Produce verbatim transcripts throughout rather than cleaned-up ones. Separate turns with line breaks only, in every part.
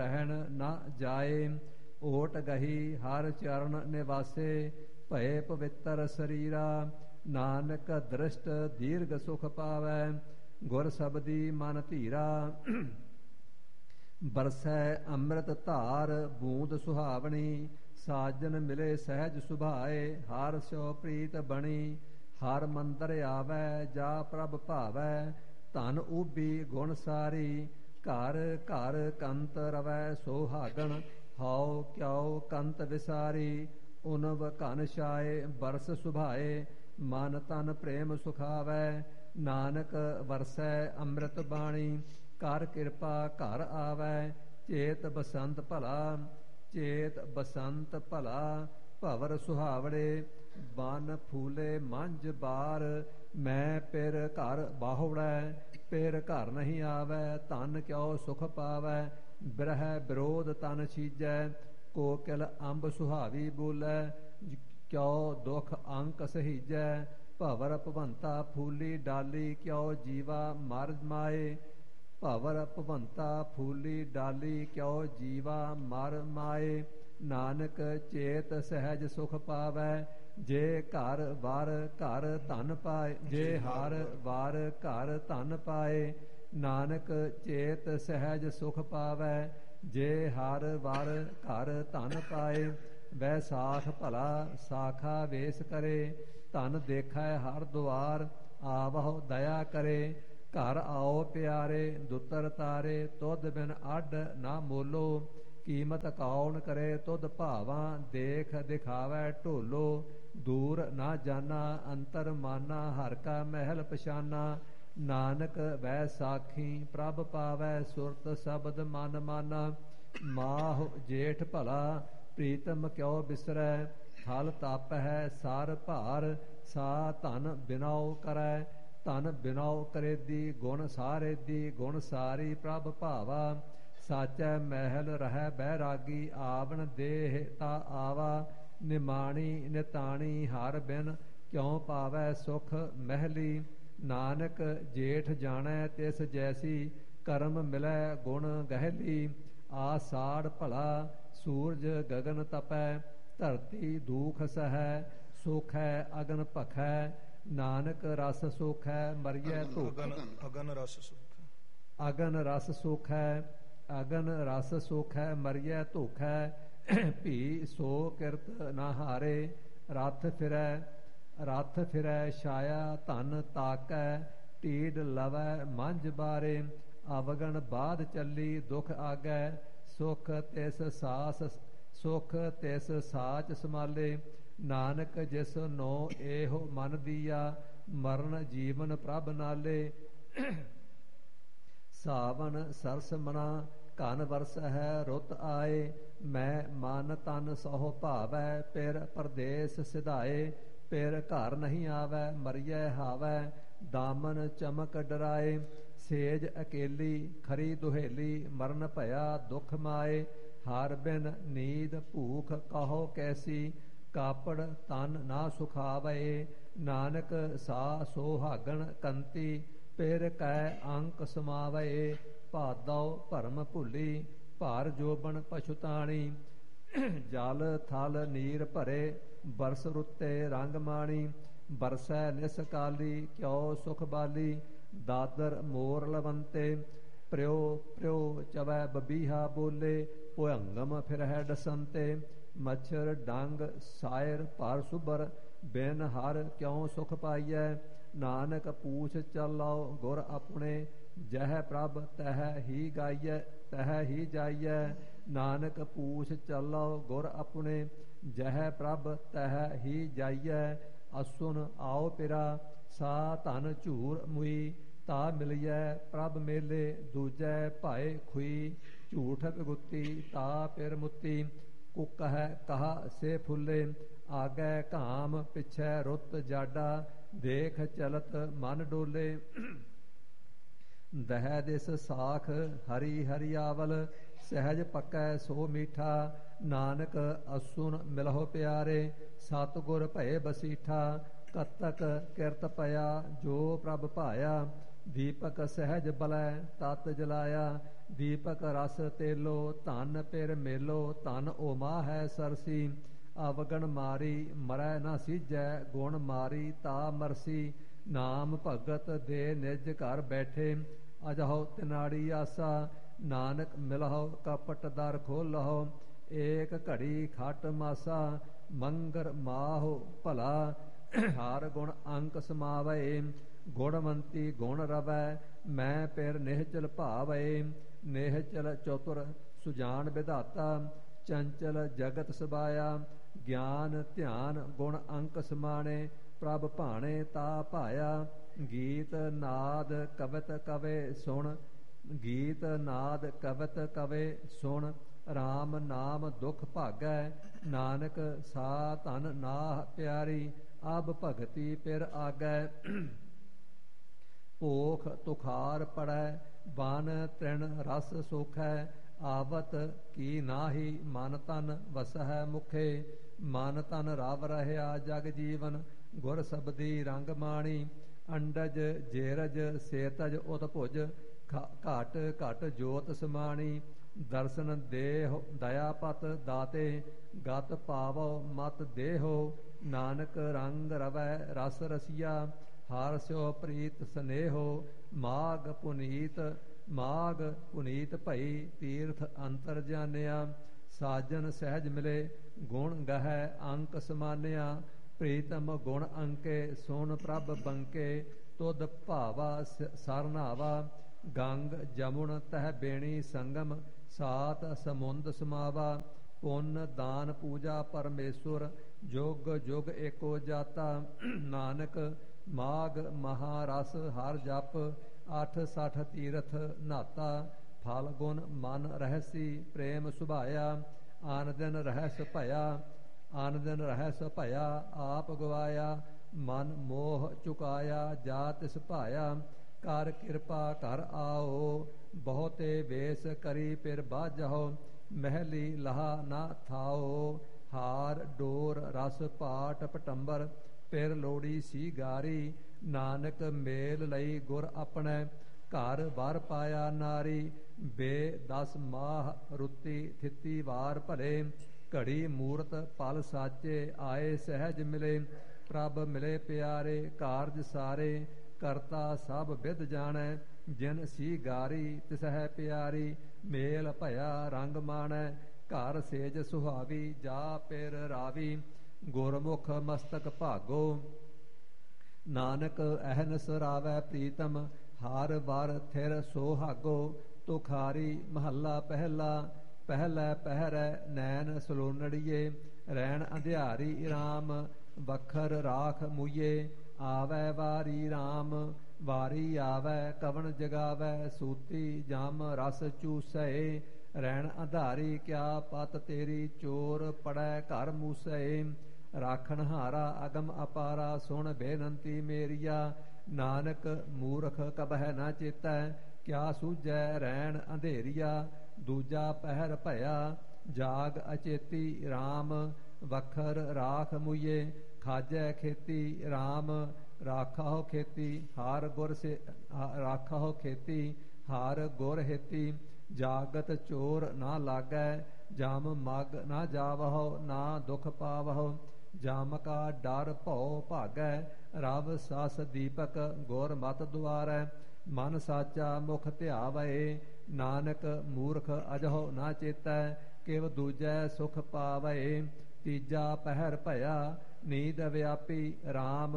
ਰਹਿਣ ਨਾ ਜਾਏ। ਓਟ ਗਹੀ ਹਰ ਚਰਨ ਨਿਵਾਸੇ, ਭਏ ਪਵਿੱਤਰ ਸਰੀਰਾ। ਨਾਨਕ ਦ੍ਰਿਸ਼ਟ ਦੀਰਘ ਸੁਖ ਪਾਵੈ, ਗੁਰ ਸਬਦੀ ਮਨ ਧੀਰਾ। ਬਰਸੈ ਅੰਮ੍ਰਿਤ ਧਾਰ ਬੂੰਦ ਸੁਹਾਵਣੀ, ਸਾਜਨ ਮਿਲੇ ਸਹਿਜ ਸੁਭਾਏ। ਹਰ ਸਿਉ ਪ੍ਰੀਤ ਬਣੀ, ਹਰ ਮੰਦਰ ਆਵੈ ਜਾ ਪ੍ਰਭ ਭਾਵੈ। ਧਨ ਊਬੀ ਗੁਣ ਸਾਰੀ, ਘਰ ਘਰ ਕੰਤ ਰਵੈ ਸੁਹਾਗਣ। ਹਉ ਕਿਉ ਕੰਤ ਵਿਸਾਰੀ, ਉਨਵ ਘਨ ਛਾਏ ਬਰਸ ਸੁਭਾਏ। ਮਨ ਤਨ ਪ੍ਰੇਮ ਸੁਖਾਵੈ, ਨਾਨਕ ਵਰਸੈ ਅੰਮ੍ਰਿਤ ਬਾਣੀ। ਕਰ ਕਿਰਪਾ ਘਰ ਆਵੈ, ਚੇਤ ਬਸੰਤ ਭਲਾ। ਚੇਤ ਬਸੰਤ ਭਲਾ, ਭਵਰ ਸੁਹਾਵੜੇ। ਬਨ ਫੂਲੇ ਮੰਝ ਬਾਰ, ਮੈਂ ਪਿਰ ਘਰ ਬਾਹੁੜੈ। ਪਿਰ ਘਰ ਨਹੀਂ ਆਵੈ, ਧਨ ਕਿਉ ਸੁਖ ਪਾਵੈ। ਬਿਰਹਿ ਵਿਰੋਧ ਤਨ ਛੀਜੈ, ਕੋਕਿਲ ਅੰਬ ਸੁਹਾਵੀ ਬੋਲੈ। ਕਿਉ ਦੁਖ ਅੰਕ ਸਹੀਜੈ, ਭਵਰ ਭਵੰਤਾ ਫੂਲੀ ਡਾਲੀ। ਕਿਉ ਜੀਵਾ ਮਰ ਮਾਏ, ਭਵਰ ਭਵੰਤਾ ਫੂਲੀ ਡਾਲੀ। ਕਿਉ ਜੀਵਾ ਮਰ ਮਾਏ। ਨਾਨਕ ਚੇਤ ਸਹਿਜ ਸੁਖ ਪਾਵੈ, ਜੇ ਘਰ ਵਾਰ ਘਰ ਧਨ ਪਾਏ। ਜੇ ਹਰ ਵਾਰ ਘਰ ਧਨ ਪਾਏ, ਨਾਨਕ ਚੇਤ ਸਹਿਜ ਸੁਖ ਪਾਵੈ। ਜੇ ਹਰ ਵਾਰ ਘਰ ਧਨ ਪਾਏ। ਵੈ ਸਾਖ ਭਲਾ ਸਾਖਾ ਵੇਸ ਕਰੇ, ਧਨ ਦੇਖੈ ਹਰ ਦੁਆਰ। ਆਵਹੁ ਦਇਆ ਕਰੇ, ਘਰ ਆਓ ਪਿਆਰੇ। ਦੁੱਤਰ ਤਾਰੇ ਤੁਧ ਬਿਨ ਅੱਡ ਨਾ ਮੋਲੋ, ਕੀਮਤ ਕੌਣ ਕਰੇ ਤੁਧ ਭਾਵਾਂ। ਦੇਖ ਦਿਖਾਵੈ ਢੋਲੋ, ਦੂਰ ਨਾ ਜਾਨਾ ਅੰਤਰ ਮਾਨਾ। ਹਰ ਕਾ ਮਹਿਲ ਪਛਾਨਾ, ਨਾਨਕ ਵੈ ਸਾਖੀ ਪ੍ਰਭ ਪਾਵੈ। ਸੁਰਤ ਸ਼ਬਦ ਮਨ ਮਾਨਾ, ਮਾਹੁ ਜੇਠ ਭਲਾ। ਪ੍ਰੀਤਮ ਕਿਉ ਬਿਸਰੈ, ਥਲ ਤਪ ਹੈ ਸਰ ਭਾਰ। ਸਾ ਧਨ ਬਿਨਾਉ ਕਰੈ, ਧਨ ਬਿਨਾਉ ਕਰੇਦੀ। ਗੁਣ ਸਾਰੇਦੀ ਗੁਣ ਸਾਰੀ ਪ੍ਰਭ ਭਾਵਾ। ਸਾਚੈ ਮਹਿਲ ਰਹਿ ਬੈਰਾਗੀ, ਆਵਣ ਦੇਹ ਤਾ ਆਵਾ। ਨਿਮਾਣੀ ਨਿਤਾਣੀ ਹਰ ਬਿਨ, ਕਿਉ ਪਾਵੈ ਸੁਖ ਮਹਿਲੀ। ਨਾਨਕ ਜੇਠ ਜਾਣੈ ਤਿਸ ਜੈਸੀ, ਕਰਮ ਮਿਲੈ ਗੁਣ ਗਹਿਲੀ। ਆਸਾੜ ਭਲਾ ਸੂਰਜ ਗਗਨ ਤਪੈ, ਧਰਤੀ ਦੂਖ ਸਹੈ। ਸੋਖੈ ਅਗਨ ਭਖੈ, ਨਾਨਕ ਰਸ ਸੋਖੈ ਮਰੀਐ ਧੁਖ।
ਅਗਨ ਰਸ ਸੋਖੈ,
ਅਗਨ ਰਸ ਸੋਖੈ, ਅਗਨ ਰਸ ਸੋਖੈ ਮਰੀਐ ਧੋਖੈ। ਭੀ ਸੋ ਕਿਰਤ ਨਾ ਹਾਰੇ, ਰਥ ਫਿਰੈ ਰਥ ਫਿਰੈ ਛਾਇਆ। ਧਨ ਤਾਕੈ ਢੀਡ ਲਵੈ ਮੰਝ ਬਾਰੇ। ਅਵਗਣ ਬਾਧ ਚੱਲੀ ਦੁਖ ਆਗੈ, ਸੁਖ ਤਿਸ ਸਾਸ ਸੁਖ ਤਿਸ ਸਾਚ ਸਮਾਲੇ। ਨਾਨਕ ਜਿਸ ਨੋ ਇਹੋ ਮਨ ਦੀਆ, ਮਰਨ ਜੀਵਨ ਪ੍ਰਭ ਨਾਲੇ। ਸਾਵਨ ਸਰਸ ਮਨਾ ਘਨ ਵਰਸ ਹੈ ਰੁੱਤ ਆਏ। ਮੈਂ ਮਨ ਤਨ ਸਹੁ ਭਾਵੈ, ਪਿਰ ਪਰਦੇਸ ਸਿਧਾਏ। ਪਿਰ ਘਰ ਨਹੀਂ ਆਵੈ, ਮਰੀਐ ਹਾਵੈ। ਦਾਮਨ ਚਮਕ ਡਰਾਏ, ਸੇਜ ਅਕੇਲੀ। ਖਰੀ ਦੁਹੇਲੀ, ਮਰਨ ਭਇਆ ਦੁਖ ਮਾਏ। ਹਰ ਬਿਨ ਨੀਂਦ ਭੂਖ ਕਹੋ ਕੈਸੀ, ਕਾਪੜ ਤਨ ਨਾ ਸੁਖਾਵੈ। ਨਾਨਕ ਸਾ ਸੁਹਾਗਣ ਕੰਤੀ, ਪਿਰ ਕੈ ਅੰਕ ਸਮਾਵੈ। ਭਾਦਉ ਭਰਮ ਭੁੱਲੀ, ਭਾਰ ਜੋਬਨ ਪਛੁਤਾਣੀ। ਜਲ ਥਲ ਨੀਰ ਭਰੇ, ਬਰਸ ਰੁੱਤੇ ਰੰਗ ਮਾਣੀ। ਬਰਸੈ ਨਿਸ ਕਾਲੀ, ਕਿਉ ਸੁਖ ਬਾਲੀ। ਦਾਦਰ ਮੋਰ ਲਵੰਤੇ, ਪ੍ਰਿਉ ਪ੍ਰਿਉ ਚਵੈ ਬਬੀਹਾ ਬੋਲੇ। ਭੁਅੰਗਮ ਫਿਰਹਿ ਡਸੰਤੇ, ਮੱਛਰ ਡੰਗ ਸਾਇਰ ਭਰ ਸੁਭਰ। ਬਿਨ ਹਰ ਕਿਉ ਸੁਖ ਪਾਈਐ, ਨਾਨਕ ਪੂਛ ਚਲਾਓ ਗੁਰ ਆਪਣੇ। ਜਹ ਪ੍ਰਭ ਤਹ ਹੀ ਗਾਈਐ, ਤਹ ਹੀ ਜਾਈਐ। ਨਾਨਕ ਪੂਛ ਚਲਾਓ ਗੁਰ ਆਪਣੇ, ਜਹ ਪ੍ਰਭ ਤਹ ਹੀ ਜਾਈਐ। ਅਸੁਨ ਆਓ ਪਿਰਾ, ਸਾ ਧਨ ਝੂਰ ਮੁਈ। ਤਾ ਮਿਲੀਐ ਪ੍ਰਭ ਮੇਲੇ, ਦੂਜੈ ਭਾਏ ਖੁਈ। ਝੂਠ ਬਿਗੁਤੀ ਤਾ ਪਿਰ ਮੁਤੀ, ਕੁਕਹਿ ਕਹਾ ਸੇ ਫੁੱਲੇ। ਆਗੈ ਘਾਮ ਪਿਛੈ ਰੁੱਤ ਜਾਡਾ, ਦੇਖ ਚਲਤ ਮਨ ਡੋਲੇ। ਦਹਿ ਦਿਸ ਸਾਖ ਹਰੀ ਹਰਿਆਵਲ, ਸਹਿਜ ਪੱਕੈ ਸੋ ਮੀਠਾ। ਨਾਨਕ ਅਸੁਨ ਮਿਲਹੁ ਪਿਆਰੇ, ਸਤਿਗੁਰ ਭਏ ਬਸੀਠਾ। ਕਤਕ ਕਿਰਤ ਪਿਆ ਜੋ ਪ੍ਰਭ ਭਾਇਆ, ਦੀਪਕ ਸਹਿਜ ਬਲੈ ਤਤ ਜਲਾਇਆ, ਦੀਪਕ ਰਸ ਤੇਲੋ ਧਨ ਪਿਰ ਮੇਲੋ, ਧਨ ਓਮਾ ਹੈ ਸਰਸੀ, ਅਵਗਣ ਮਾਰੀ ਮਰੈ ਨਾ ਸੀਜੈ, ਗੁਣ ਮਾਰੀ ਤਾ ਮਰਸੀ, ਨਾਮ ਭਗਤ ਦੇ ਨਿਜ ਘਰ ਬੈਠੇ, ਅਜਹੋ ਤਿਨਾੜੀ ਆਸਾ, ਨਾਨਕ ਮਿਲਹੁ ਕਪਟ ਦਰ ਖੋਲਹੁ, ਏਕ ਘੜੀ ਖਟ ਮਾਸਾ, ਮੰਗਰ ਮਾਹੁ ਭਲਾ, ਹਰ ਗੁਣ ਅੰਕ ਸਮਾਵੈ, ਗੁਣਵੰਤੀ ਗੁਣ ਰਵੈ, ਮੈਂ ਪਿਰ ਨਿਹਚਲ ਭਾਵੈ, ਨਿਹਚਲ ਚਤੁਰ ਸੁਜਾਨ ਵਿਧਾਤਾ, ਚੰਚਲ ਜਗਤ ਸਬਾਇਆ, ਗਿਆਨ ਧਿਆਨ ਗੁਣ ਅੰਕ ਸਮਾਣੇ, ਪ੍ਰਭ ਭਾਣੇ ਤਾ ਭਾਇਆ, ਗੀਤ ਨਾਦ ਕਵਿਤ ਕਵੇ ਸੁਣ, ਗੀਤ ਨਾਦ ਕਵਿਤ ਕਵੇ ਸੁਣ, ਰਾਮ ਨਾਮ ਦੁਖ ਭਾਗੈ, ਨਾਨਕ ਸਾ ਧਨ ਨਾਹ ਪਿਆਰੀ, ਅਬ ਭਗਤੀ ਪਿਰ ਆਗੈ, ਭੋਖ ਤੁਖਾਰ ਪੜੈ, ਬਨ ਤ੍ਰਿਣ ਰਸ ਸੋਖੈ, ਆਵਤ ਕੀ ਨਾਹੀ ਮਨ ਤਨ ਵਸਹਿ ਮੁਖੇ, ਮਨ ਤਨ ਰਵ ਰਹਿਆ ਜਗ ਜੀਵਨ, ਗੁਰ ਸਬਦੀ ਰੰਗ ਮਾਣੀ, ਅੰਡਜ ਜੇਰਜ ਸੇਤਜ ਉਤ ਭੁਜ, ਘਟ ਘਟ ਜੋਤ ਸਮਾਣੀ, ਦਰਸ਼ਨ ਦੇਹ ਦਇਆ ਪਤ ਦਾਤੇ, ਗਤ ਪਾਵੋ ਮਤ ਦੇਹੋ, ਨਾਨਕ ਰੰਗ ਰਵੈ ਰਸ ਰਸੀਆ, ਹਰ ਸਿਓ ਪ੍ਰੀਤ ਸਨੇਹੋ, ਮਾਗ ਪੁਨੀਤ ਮਾਗ ਪੁਨੀਤ ਭਈ, ਤੀਰਥ ਅੰਤਰ ਜਾਣਿਆ, ਸਾਜਨ ਸਹਿਜ ਮਿਲੇ ਗੁਣ ਗਹਿ ਅੰਕ ਸਮਾਨਿਆ, ਪ੍ਰੀਤਮ ਗੁਣ ਅੰਕੇ ਸੁਣ ਪ੍ਰਭ ਬੰਕੇ, ਤੁਧ ਭਾਵਾ ਸਰਨਾਵਾ, ਗੰਗ ਜਮੁਨ ਤਹਿ ਬੇਣੀ ਸੰਗਮ, ਸਾਤ ਸਮੁੰਦ ਸਮਾਵਾ, ਪੁੰਨ ਦਾਨ ਪੂਜਾ ਪਰਮੇਸ਼ਵਰ, ਜੁਗ ਜੁਗ ਏਕੋ ਜਾਤਾ, ਨਾਨਕ ਮਾਗ ਮਹਾਰਸ ਹਰ ਜਪ, ਅੱਠ ਸਠ ਤੀਰਥ ਨਾਤਾ, ਫਲ ਗੁਣ ਮਨ ਰਹਿਸੀ ਪ੍ਰੇਮ ਸੁਭਾਇਆ, ਆਨ ਦਿਨ ਰਹਿਸ ਭਇਆ, ਆਨ ਦਿਨ ਰਹਿਸ ਭਇਆ, ਆਪ ਗਵਾਇਆ, ਮਨ ਮੋਹ ਚੁਕਾਇਆ, ਜਾ ਤਿਸ ਭਾਇਆ, ਕਰ ਕਿਰਪਾ ਕਰ ਆਓ, ਬਹੁਤੇ ਵੇਸ ਕਰੀ ਪਿਰ ਬਾਝਹੁ, ਮਹਿਲੀ ਲਹਾ ਨਾ ਥਾਓ, ਹਾਰ ਡੋਰ ਰਸ ਪਾਟ ਪਟੰਬਰ, ਪਿਰ ਲੋੜੀ ਸੀ ਗਾਰੀ, ਨਾਨਕ ਮੇਲ ਲਈ ਗੁਰ ਆਪਣੇ, ਘਰ ਵਰ ਪਾਇਆ ਨਾਰੀ, ਬੇ ਦਸ ਮਾਹ ਰੁੱਤੀ ਥਿੱਤੀ ਵਾਰ ਭਲੇ, ਘੜੀ ਮੂਰਤ ਪਲ ਸਾਚੇ, ਆਏ ਸਹਿਜ ਮਿਲੇ, ਪ੍ਰਭ ਮਿਲੇ ਪਿਆਰੇ, ਕਾਰਜ ਸਾਰੇ, ਕਰਤਾ ਸਭ ਵਿਦ ਜਾਣੈ, ਜਿਨ ਸੀ ਗਾਰੀ ਤਿਸਹਿ ਪਿਆਰੀ, ਮੇਲ ਭਇਆ ਰੰਗ ਮਾਣੈ, ਘਰ ਸੇਜ ਸੁਹਾਵੀ, ਜਾ ਪਿਰ ਰਾਵੀ, ਗੁਰਮੁਖ ਮਸਤਕ ਭਾਗੋ, ਨਾਨਕ ਅਹਨਸ ਰਾਵੈ ਪ੍ਰੀਤਮ, ਹਰ ਵਰ ਥਿਰ ਸੋਹਾਗੋ, ਤੁਖਾਰੀ ਮਹੱਲਾ ਪਹਿਲਾ, ਪਹਿਲੇ ਪਹਿਰੈ ਨੈਣ ਸਲੋਨੜੀਏ, ਰੈਣ ਅੰਧਿਆਰੀ ਰਾਮ, ਵਖਰ ਰਾਖ ਮੁਈਏ, ਆਵੈ ਵਾਰੀ ਰਾਮ, ਵਾਰੀ ਆਵੈ ਕਵਣ ਜਗਾਵੈ, ਸੂਤੀ ਜਮ ਰਸ ਚੂਸੈ, ਰੈਣ ਅੰਧਾਰੀ ਕਿਆ ਪਤ ਤੇਰੀ, ਚੋਰ ਪੜੈ ਘਰ ਮੂਸੈ, ਰਾਖਣ ਹਾਰਾ ਅਗਮ ਅਪਾਰਾ, ਸੁਣ ਬੇਨੰਤੀ ਮੇਰੀਆ, ਨਾਨਕ ਮੂਰਖ ਕਬਹਿ ਨਾ ਚੇਤੈ, ਕਿਆ ਸੂਝੈ ਰੈਣ ਅੰਧੇਰੀਆ, ਦੂਜਾ ਪਹਿਰ ਭਇਆ ਜਾਗ ਅਚੇਤੀ, ਰਾਮ ਵਖਰ ਰਾਖ ਮੁਈਏ, ਖਾਜੈ ਖੇਤੀ ਰਾਮ, ਰਾਖਾਹੋ ਖੇਤੀ ਹਾਰ ਗੁਰ ਸੇ, ਰਾਖਾਹੋ ਖੇਤੀ ਹਾਰ ਗੁਰ ਹੇਤੀ, ਜਾਗਤ ਚੋਰ ਨਾ ਲਾਗੈ, ਜਮ ਮਗ ਨਾ ਜਾਵਹੁ, ਨਾ ਦੁਖ ਪਾਵਹੁ, ਜਮ ਕਾ ਡਰ ਭਉ ਭਾਗੈ, ਰਵ ਸਸ ਦੀਪਕ ਗੁਰ ਮਤ ਦੁਆਰੈ, ਮਨ ਸਾਚਾ ਮੁਖ ਧਿਆਵੈ, ਨਾਨਕ ਮੂਰਖ ਅਜਹੁ ਨਾ ਚੇਤੈ, ਕਿਵ ਦੂਜੈ ਸੁਖ ਪਾਵੈ, ਤੀਜਾ ਪਹਿਰ ਭਇਆ ਨੀਂਦ ਵਿਆਪੀ, ਰਾਮ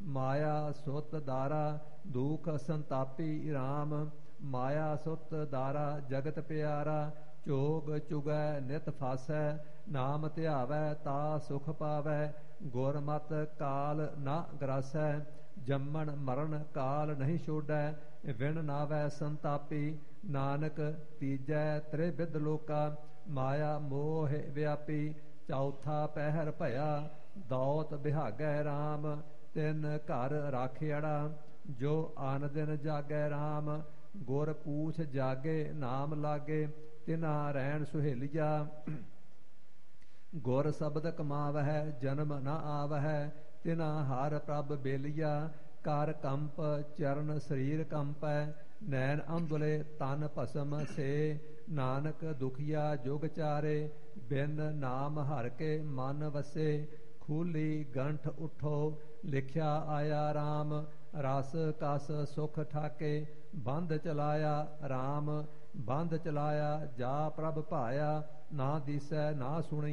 ਮਾਇਆ ਸੁਤ ਦਾਰਾ, ਦੁਖ ਸੰਤਾਪੀ ਰਾਮ, ਮਾਇਆ ਸੁਤ ਦਾਰਾ ਜਗਤ ਪਿਆਰਾ, ਚੋਗ ਚੁਗੈ ਨਿਤ ਫਾਸੈ, ਨਾਮ ਧਿਆਵੈ ਤਾ ਸੁਖ ਪਾਵੈ, ਗੁਰਮਤਿ ਕਾਲ ਨਾ ਗਰਾਸੈ, ਜੰਮਣ ਮਰਨ ਕਾਲ ਨਹੀਂ ਛੋਡੈ, ਵਿਣ ਨਾਵੈ ਸੰਤਾਪੀ, ਨਾਨਕ ਤੀਜੈ ਤ੍ਰਿਵਿਧ ਲੋਕਾ, ਮਾਇਆ ਮੋਹ ਵਿਆਪੀ, ਚੌਥਾ ਪਹਿਰ ਭਇਆ ਦੌਤ ਬਿਹਾਗੈ ਰਾਮ, ਤਿੰਨ ਘਰ ਰਾਖਿਆੜਾ, ਜੋ ਆਨ ਦਿਨ ਜਾਗੈ ਰਾਮ, ਗੁਰ ਪੂਛ ਜਾਗੇ ਨਾਮ ਲਾਗੇ, ਤਿਨਾ ਰਹਿਣ ਸੁਹੇਲੀਆ, ਗੁਰ ਸ਼ਬਦ ਕਮਾਵਹਿ ਜਨਮ ਨ ਆਵਹਿ, ਤਿਨਾ ਹਰ ਪ੍ਰਭ ਬੇਲੀਆ, ਕਰ ਕੰਪ ਚਰਨ ਸਰੀਰ ਕੰਪੈ ਨੈਣ ਅੰਬੁਲੇ ਤਨ ਭਸਮ ਸੇ ਨਾਨਕ ਦੁਖੀਆ ਜੁਗ ਚਾਰੇ ਬਿਨ ਨਾਮ ਹਰ ਕੇ ਮਨ ਵਸੇ ਖੂਲੀ ਗੰਠ ਉਠੋ ਲਿਖਿਆ ਆਇਆ RAM ਰਸ ਕਸ ਸੁਖ ਠਾਕੇ ਬੰਧ ਚਲਾਇਆ RAM ਬੰਧ ਚਲਾਇਆ ਜਾ ਪ੍ਰਭ ਭਾਇਆ ਨਾ ਦਿਸੈ ਨਾ ਸੁਣੀ